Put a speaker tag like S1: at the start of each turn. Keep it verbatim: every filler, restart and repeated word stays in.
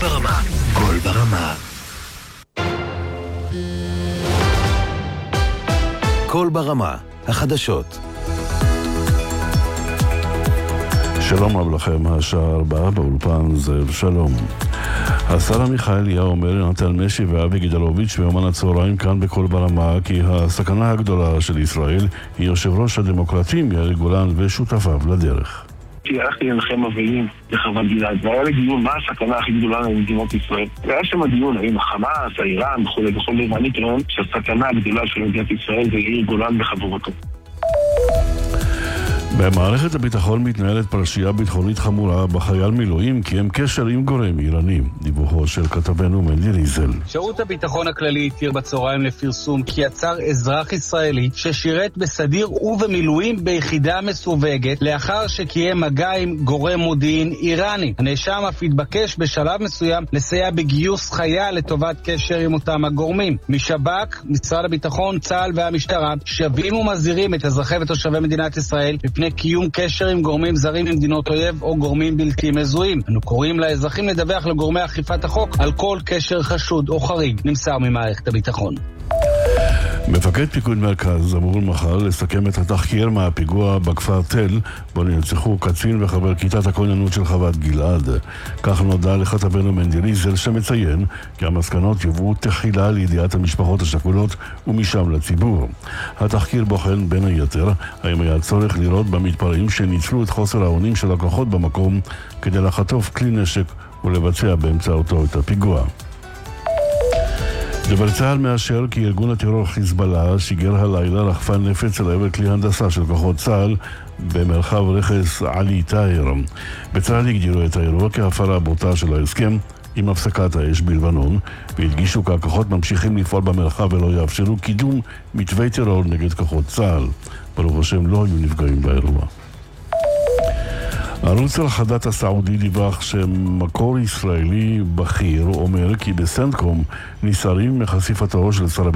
S1: ברמה. קול ברמה. קול ברמה. החדשות.
S2: שלום רב לכם, השעה ארבע באולפן זאב שלום. השר עמיחי אליהו אומר לנתן משי ואבי גידלוביץ' ביומן הצהריים כאן בקול ברמה כי הסכנה הגדולה של ישראל היא יושב ראש הדמוקרטים יאיר גולן ושותפיו לדרך.
S3: הלכתי לנחם אבלים לחוות גלעד, והיה לי דיון מה הסכנה הכי גדולה למדינת ישראל. והיה שם דיון האם החמאס, האיראן וכו' וכו', ואני טוען שהסכנה הגדולה של מדינת ישראל זה יאיר גולן וחבורתו.
S2: במערכת הביטחון מתנהלת פרשייה ביטחונית חמורה בחייל מילואים כי הם קשר עם גורם איראני. דיווחו של כתבנו מנדי ריזל.
S4: שירות הביטחון הכללי התיר בצהריים לפרסום כי עצר אזרח ישראלי ששירת בסדיר ובמילואים ביחידה מסווגת לאחר שקיים מגע עם גורם מודיעין איראני. הנאשם אף התבקש בשלב מסוים לסייע בגיוס חייל לטובת קשר עם אותם הגורמים. משב"כ, משרד הביטחון, צה"ל והמשטרה שבים ומזהירים את אזרחי ותושבי מדינת ישראל מפני קיום קשר עם גורמים זרים ממדינות אויב או גורמים בלתי מזוהים. אנו קוראים לאזרחים לדווח לגורמי אכיפת החוק על כל קשר חשוד או חריג, נמסר ממערכת הביטחון.
S2: מפקד פיקוד מרכז אמור מחר לסכם את התחקיר מהפיגוע בכפר תל בו נרצחו קצין וחבר כיתת הכוננות של חוות גלעד. כך נודע לכתבנו מנדי ריזל שמציין כי המסקנות יובאו תחילה לידיעת המשפחות השכולות ומשם לציבור. התחקיר בוחן בין היתר האם היה צורך לראות במתפרעים שניצלו את חוסר האונים של הכוחות במקום כדי לחטוף כלי נשק ולבצע באמצעותו את הפיגוע. דובר צה"ל מאשר כי ארגון הטרור חיזבאללה שיגר הלילה רחפן נפץ אל עבר כלי הנדסה של כוחות צה"ל במרחב רכס עלי טאהר. בצה"ל הגדירו את האירוע כהפרה בוטה של ההסכם עם הפסקת האש בלבנון והדגישו כי הכוחות ממשיכים לפעול במרחב ולא יאפשרו קידום מתווי טרור נגד כוחות צה"ל. ברוך השם לא היו נפגעים באירוע. ערוץ אל-חדאד הסעודי דיווח שמקור ישראלי בכיר אומר כי בסנטקום נסערים מחשיפתו של שר